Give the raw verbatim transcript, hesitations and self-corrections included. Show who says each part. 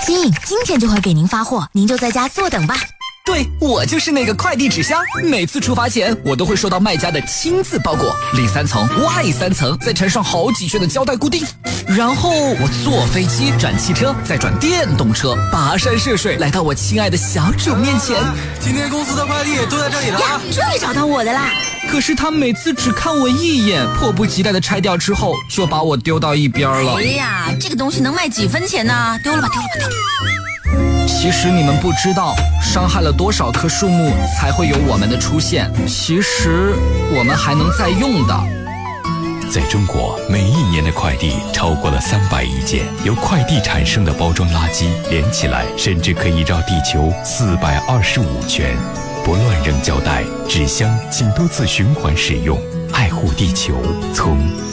Speaker 1: 亲，今天就会给您发货，您就在家坐等吧。
Speaker 2: 对，我就是那个快递纸箱，每次出发前我都会收到卖家的亲自包裹，里三层外三层，再缠上好几圈的胶带固定，然后我坐飞机转汽车，再转电动车，跋山涉水来到我亲爱的小主面前。
Speaker 3: 今天公司的快递都在这里了
Speaker 1: 呀，终于找到我的啦！
Speaker 2: 可是他每次只看我一眼，迫不及待的拆掉之后，就把我丢到一边了。
Speaker 1: 哎呀，这个东西能卖几分钱呢？丢了吧，丢了吧，丢了吧。
Speaker 2: 其实你们不知道，伤害了多少棵树木才会有我们的出现。其实我们还能再用的。
Speaker 4: 在中国，每一年的快递超过了三百亿件，由快递产生的包装垃圾连起来，甚至可以绕地球四百二十五圈。不乱扔胶带、纸箱，请多次循环使用，爱护地球，从